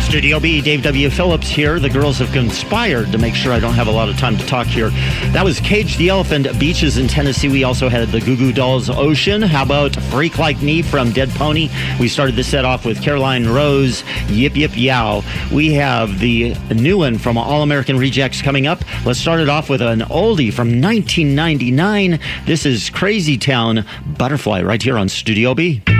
Studio B, Dave W. Phillips here. The girls have conspired to make sure I don't have a lot of time to talk here. That was Cage the Elephant, Beaches in Tennessee. We also had the Goo Goo Dolls, Ocean. How about Freak Like Me from Dead Pony? We started the set off with Caroline Rose, Yip Yip Yow. We have the new one from All American Rejects coming up. Let's start it off with an oldie from 1999. This is Crazy Town Butterfly right here on Studio B.